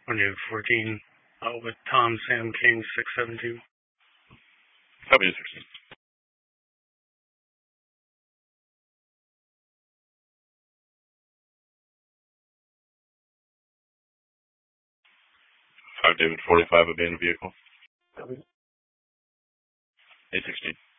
on Unit 14 with Tom Sam King 672. Copy 16. 5 David 45 abandoned vehicle. Copy. 816.